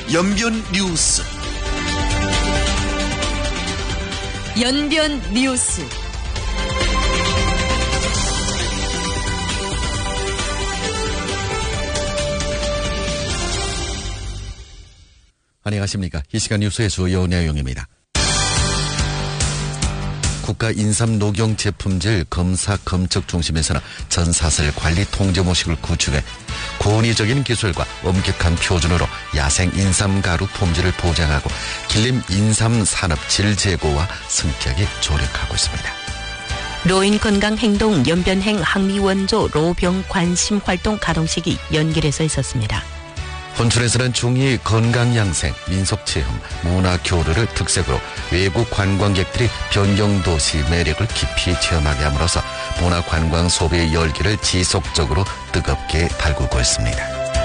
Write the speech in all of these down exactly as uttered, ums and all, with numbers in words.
연변 뉴스. 연변 뉴스. 안녕하십니까. 이 시간 뉴스의 주요 내용입니다. 국가인삼녹용제품질 검사검측중심에서는 전사슬 관리 통제 모식을 구축해 권위적인 기술과 엄격한 표준으로 야생 인삼가루 품질을 보장하고 길림 인삼 산업 질 제고와 승격에 조력하고 있습니다. 노인 건강 행동 연변행 항미원조 로병 관심 활동 가동식이 연길에서 있었습니다. 혼춘에서는 중이 건강양생, 민속체험, 문화교류를 특색으로 외국 관광객들이 변경도시 매력을 깊이 체험하게 함으로써 문화관광 소비의 열기를 지속적으로 뜨겁게 달구고 있습니다.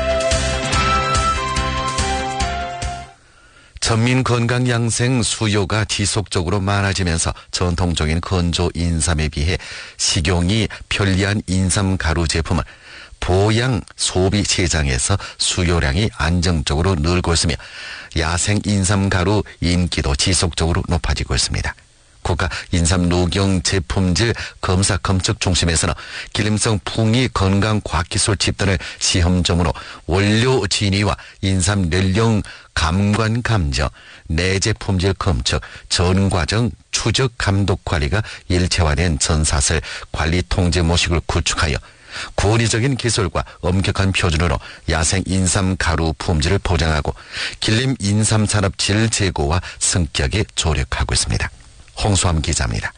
전민 건강양생 수요가 지속적으로 많아지면서 전통적인 건조 인삼에 비해 식용이 편리한 인삼 가루 제품은 보양 소비 시장에서 수요량이 안정적으로 늘고 있으며 야생 인삼 가루 인기도 지속적으로 높아지고 있습니다. 국가 인삼 녹용 제품질 검사 검측 중심에서는 길림성 풍이 건강 과학기술 집단을 시험점으로 원료 진위와 인삼 연령 감관 감정, 내재 품질 검측, 전 과정 추적 감독 관리가 일체화된 전사슬 관리 통제 모식을 구축하여 권위적인 기술과 엄격한 표준으로 야생 인삼 가루 품질을 보장하고 길림 인삼 산업 질 제고와 승격에 조력하고 있습니다. 홍수암 기자입니다.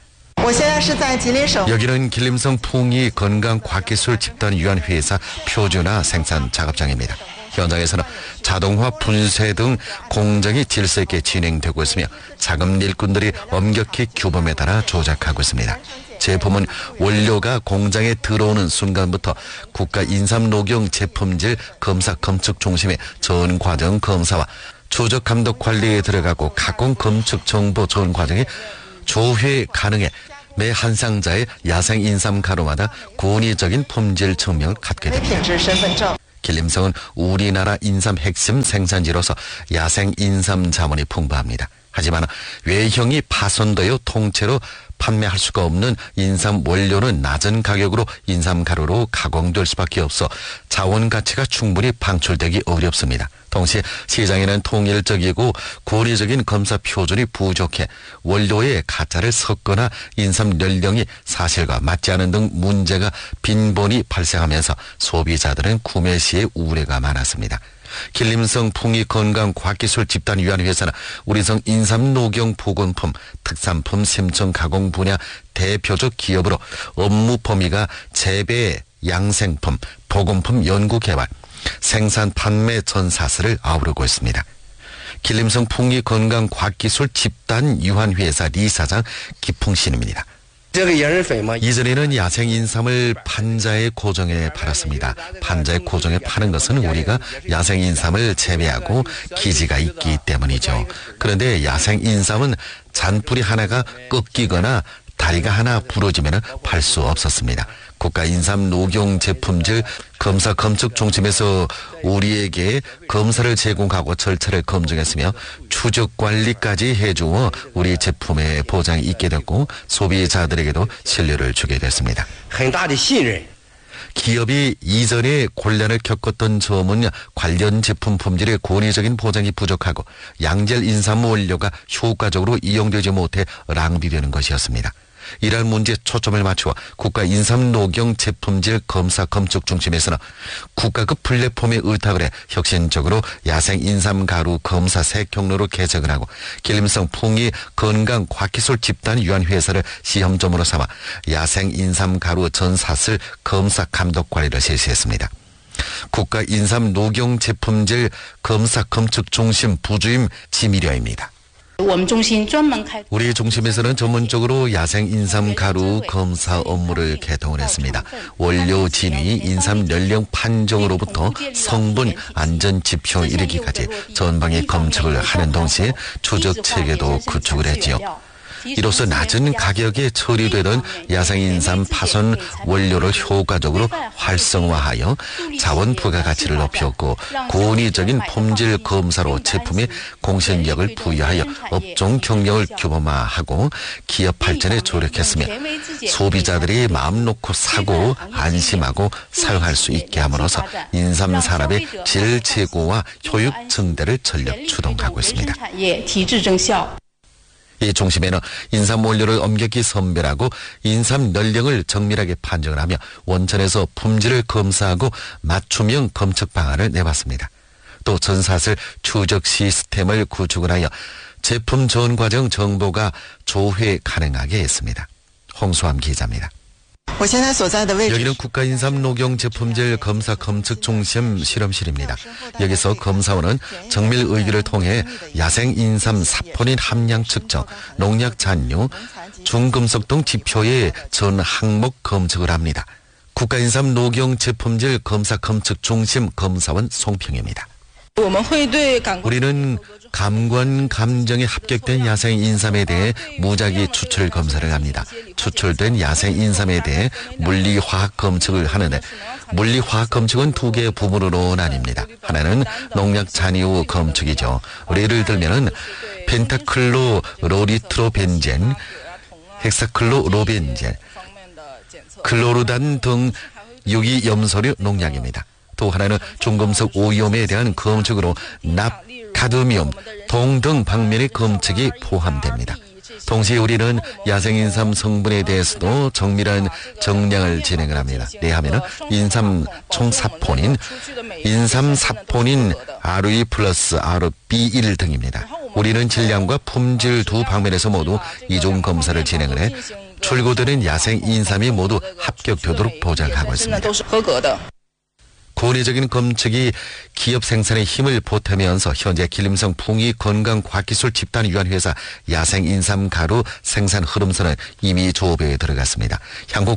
여기는 길림성 풍이 건강과학기술 집단위원회에서 표준화 생산 작업장입니다. 현장에서는 자동화 분쇄 등 공정이 질서 있게 진행되고 있으며 자금 일꾼들이 엄격히 규범에 따라 조작하고 있습니다. 제품은 원료가 공장에 들어오는 순간부터 국가 인삼녹용 제품질 검사 검측 중심의 전 과정 검사와 추적 감독 관리에 들어가고 가공 검측 정보 전 과정에 조회 가능해 매 한 상자의 야생 인삼 가루마다 권위적인 품질 증명을 갖게 됩니다. 길림성은 우리나라 인삼 핵심 생산지로서 야생 인삼 자원이 풍부합니다. 하지만 외형이 파손되어 통째로 판매할 수가 없는 인삼 원료는 낮은 가격으로 인삼 가루로 가공될 수밖에 없어 자원 가치가 충분히 방출되기 어렵습니다. 동시에 시장에는 통일적이고 권위적인 검사 표준이 부족해 원료에 가짜를 섞거나 인삼 연령이 사실과 맞지 않은 등 문제가 빈번히 발생하면서 소비자들은 구매 시에 우려가 많았습니다. 길림성 풍이 건강과학기술 집단위원회에서는 우리성 인삼녹용 보건품, 특산품 심청 가공 분야 대표적 기업으로 업무 범위가 재배, 양생품, 보건품 연구 개발, 생산 판매 전사슬을 아우르고 있습니다. 길림성 풍이 건강과학기술 집단위원회에서 리사장 기풍신입니다. 이전에는 야생 인삼을 판자에 고정해 팔았습니다. 판자에 고정해 파는 것은 우리가 야생 인삼을 재배하고 기지가 있기 때문이죠. 그런데 야생 인삼은 잔뿌리 하나가 꺾이거나 다리가 하나 부러지면 팔 수 없었습니다. 국가 인삼 녹용 제품질 검사 검측 중심에서 우리에게 검사를 제공하고 절차를 검증했으며 추적 관리까지 해주어 우리 제품에 보장이 있게 됐고 소비자들에게도 신뢰를 주게 됐습니다. 기업이 이전에 곤란을 겪었던 점은 관련 제품 품질의 권위적인 보장이 부족하고 양질 인삼 원료가 효과적으로 이용되지 못해 낭비되는 것이었습니다. 이러한 문제에 초점을 맞추어 국가 인삼녹용 제품질 검사 검측 중심에서는 국가급 플랫폼에 의탁을 해 혁신적으로 야생 인삼 가루 검사 새 경로로 개척을 하고 길림성 풍이 건강과학기술 집단위원회에서를 시험점으로 삼아 야생 인삼 가루 전사슬 검사 감독 관리를 실시했습니다. 국가 인삼녹용 제품질 검사 검측 중심 부주임 지미려입니다. 우리 중심에서는 전문적으로 야생 인삼 가루 검사 업무를 개통을 했습니다. 원료 진위, 인삼 연령 판정으로부터 성분 안전 지표 이르기까지 전방의 검측을 하는 동시에 추적 체계도 구축을 했지요. 이로써 낮은 가격에 처리되던 야생인삼 파손 원료를 효과적으로 활성화하여 자원 부가가치를 높였고 권위적인 품질 검사로 제품의 공신력을 부여하여 업종 경력을 규모화하고 기업 발전에 조력했으며 소비자들이 마음 놓고 사고 안심하고 사용할 수 있게 함으로써 인삼 산업의 질 제고와 효율 증대를 전력 추동하고 있습니다. 이 중심에는 인삼 원료를 엄격히 선별하고 인삼 연령을 정밀하게 판정을 하며 원천에서 품질을 검사하고 맞춤형 검측 방안을 내봤습니다. 또 전사슬 추적 시스템을 구축을 하여 제품 전 과정 정보가 조회 가능하게 했습니다. 홍수암 기자입니다. 여기는 국가인삼녹용제품질 검사 검측 중심 실험실입니다. 여기서 검사원은 정밀 의기를 통해 야생인삼 사포닌 함량 측정, 농약 잔류, 중금속 등 지표의 전 항목 검측을 합니다. 국가인삼녹용제품질 검사 검측 중심 검사원 송평입니다. 우리는 감관 감정에 합격된 야생 인삼에 대해 무작위 추출 검사를 합니다. 추출된 야생 인삼에 대해 물리화학 검측을 하는데 물리화학 검측은 두 개의 부분으로 나뉩니다. 하나는 농약 잔유 검측이죠. 예를 들면은 펜타클로로리트로벤젠, 헥사클로로벤젠, 클로르단 등 유기염소류 농약입니다. 또 하나는 중금속 오염에 대한 검측으로 납, 카드뮴, 동 등 방면의 검측이 포함됩니다. 동시에 우리는 야생인삼 성분에 대해서도 정밀한 정량을 진행을 합니다. 네 하면은 인삼 총사포닌, 인삼 사포닌 알이 플러스 알비 일 등입니다. 우리는 질량과 품질 두 방면에서 모두 이중 검사를 진행을 해 출고되는 야생 인삼이 모두 합격되도록 보장하고 있습니다. 권위적인 검측이 기업 생산에 힘을 보태면서 현재 길림성 풍의건강과학기술 집단위원회에서 야생인삼 가루 생산 흐름선은 이미 조업에 들어갔습니다. 향후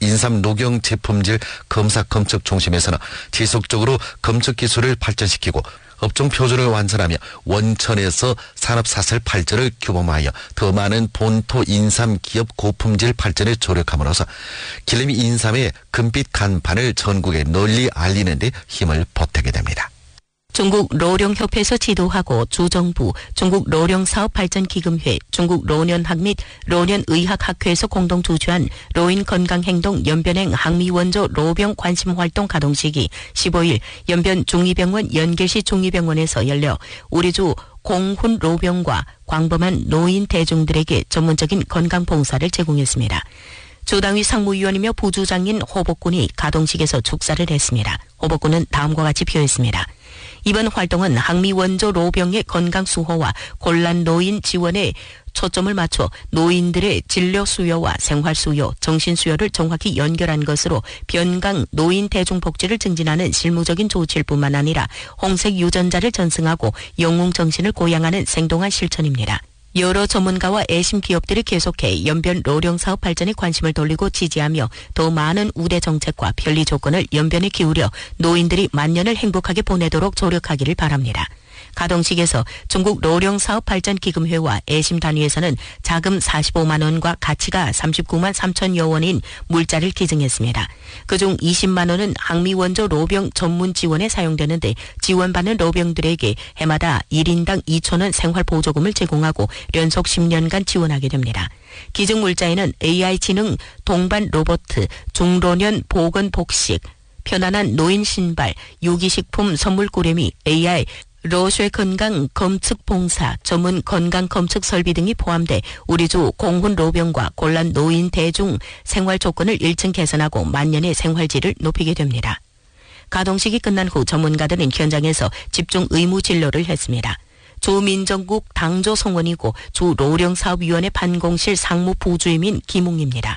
국가인삼녹용제품질 검사 검측 중심에서는 지속적으로 검측 기술을 발전시키고 업종 표준을 완성하며 원천에서 산업사슬 발전을 규모화하여 더 많은 본토 인삼 기업 고품질 발전에 조력함으로써 길림 인삼의 금빛 간판을 전국에 널리 알리는 데 힘을 보태게 됩니다. 중국 로령협회에서 지도하고 주정부, 중국 로령사업발전기금회, 중국 로년학 및 로년의학학회에서 공동 주최한 로인건강행동 연변행 항미원조 로병 관심활동 가동식이 십오일 연변 중의병원 연계시 중의병원에서 열려 우리주 공훈 로병과 광범한 노인 대중들에게 전문적인 건강봉사를 제공했습니다. 주당위 상무위원이며 부주장인 호복군이 가동식에서 축사를 했습니다. 호복군은 다음과 같이 표했습니다. 이번 활동은 항미원조 로병의 건강 수호와 곤란 노인 지원에 초점을 맞춰 노인들의 진료 수요와 생활 수요, 정신 수요를 정확히 연결한 것으로 변강 노인 대중복지를 증진하는 실무적인 조치일 뿐만 아니라 홍색 유전자를 전승하고 영웅 정신을 고양하는 생동한 실천입니다. 여러 전문가와 애심 기업들이 계속해 연변 로령 사업 발전에 관심을 돌리고 지지하며 더 많은 우대 정책과 편리 조건을 연변에 기울여 노인들이 만년을 행복하게 보내도록 조력하기를 바랍니다. 가동식에서 중국 로령 사업 발전 기금회와 애심 단위에서는 자금 사십오만 원과 가치가 삼십구만 삼천여 원인 물자를 기증했습니다. 그중 이십만 원은 항미원조 로병 전문 지원에 사용되는데 지원받는 로병들에게 해마다 일 인당 이천 원 생활보조금을 제공하고 연속 십 년간 지원하게 됩니다. 기증 물자에는 에이아이 지능 동반 로봇, 중로년 보건 복식, 편안한 노인 신발, 유기식품 선물 꾸레미, 에이아이 로쉐 건강 검측 봉사, 전문 건강 검측 설비 등이 포함돼 우리주 공훈 로병과 곤란 노인 대중 생활 조건을 일 층 개선하고 만년의 생활질을 높이게 됩니다. 가동식이 끝난 후 전문가들은 현장에서 집중 의무 진료를 했습니다. 주민정국 당조 성원이고 주 로령사업위원회 반공실 상무 부주임인 김웅입니다.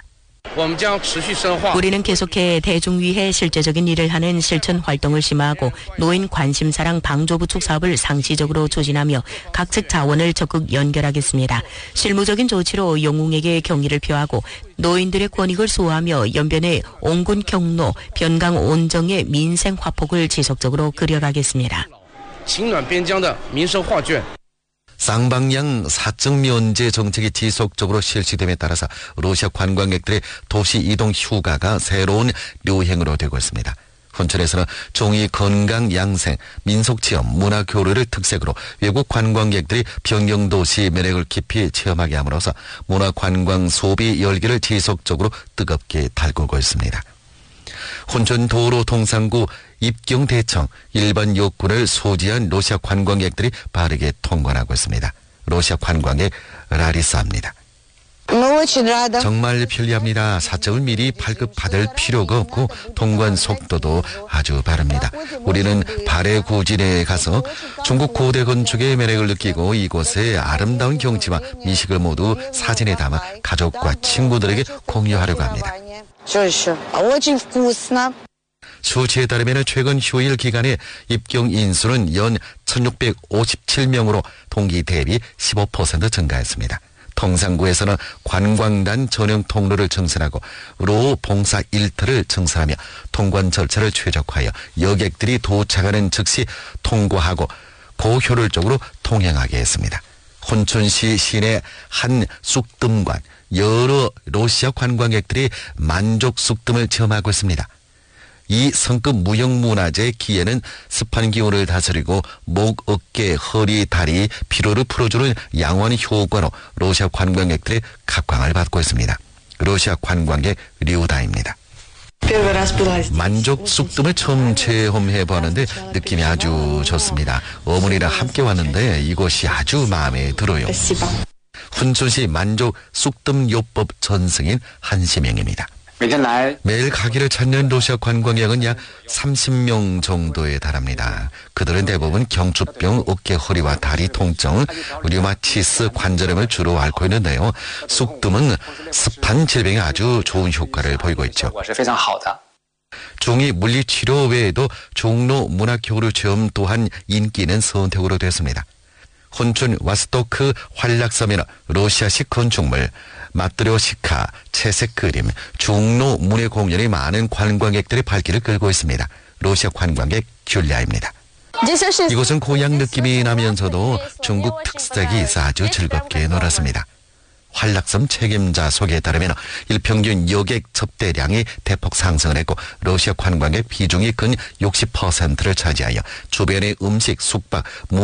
우리는 계속해 대중 위해 실제적인 일을 하는 실천 활동을 심화하고 노인 관심사랑 방조부축 사업을 상시적으로 추진하며 각측 자원을 적극 연결하겠습니다. 실무적인 조치로 영웅에게 경의를 표하고 노인들의 권익을 수호하며 연변의 온군 경로, 변강 온정의 민생 화폭을 지속적으로 그려가겠습니다. 쌍방향 사적 면제 정책이 지속적으로 실시됨에 따라서 러시아 관광객들의 도시 이동 휴가가 새로운 류행으로 되고 있습니다. 혼천에서는 종이 건강 양생, 민속 체험, 문화 교류를 특색으로 외국 관광객들이 변경도시 매력을 깊이 체험하게 함으로써 문화 관광 소비 열기를 지속적으로 뜨겁게 달구고 있습니다. 혼천 도로통상구 입경대청 일반 요건을 소지한 러시아 관광객들이 빠르게 통관하고 있습니다. 러시아 관광객 라리사입니다. 정말 편리합니다. 사정을 미리 발급받을 필요가 없고 통관 속도도 아주 빠릅니다. 우리는 발해구진에 가서 중국 고대 건축의 매력을 느끼고 이곳의 아름다운 경치와 미식을 모두 사진에 담아 가족과 친구들에게 공유하려고 합니다. 수치에 따르면 최근 휴일 기간에 입경 인수는 연 천육백오십칠 명으로 동기 대비 십오 퍼센트 증가했습니다. 통상구에서는 관광단 전용 통로를 증설하고 로 봉사 일터를 증설하며 통관 절차를 최적화하여 여객들이 도착하는 즉시 통과하고 고효율적으로 통행하게 했습니다. 혼천시 시내 한 쑥뜸관 여러 러시아 관광객들이 만족 쑥뜸을 체험하고 있습니다. 이 성급 무형문화재의 기에는 습한 기운을 다스리고 목, 어깨, 허리, 다리, 피로를 풀어주는 양호한 효과로 러시아 관광객들의 각광을 받고 있습니다. 러시아 관광객 리우다입니다. 만족 쑥뜸을 처음 체험해보았는데 느낌이 아주 좋습니다. 어머니랑 함께 왔는데 이곳이 아주 마음에 들어요. 훈천시 만족 쑥뜸 요법 전승인 한시명입니다. 매일 가기를 찾는 러시아 관광객은 약 삼십 명 정도에 달합니다. 그들은 대부분 경추병, 어깨, 허리와 다리 통증, 류마티스 관절염을 주로 앓고 있는데요. 쑥뜸은 습한 질병에 아주 좋은 효과를 보이고 있죠. 중이 물리치료 외에도 종로 문화교류 체험 또한 인기 있는 선택으로 됐습니다. 혼천 와스토크 활락섬에는 러시아식 건축물, 마트료시카, 채색 그림, 종로 문예 공연이 많은 관광객들의 발길을 끌고 있습니다. 러시아 관광객 귤리아입니다. 이곳은 고향 느낌이 나면서도 중국 특색이 있어 아주 즐겁게 놀았습니다. 활락섬 책임자 소개에 따르면 일평균 여객 접대량이 대폭 상승을 했고 러시아 관광객 비중이 근 육십 퍼센트를 차지하여 주변의 음식, 숙박,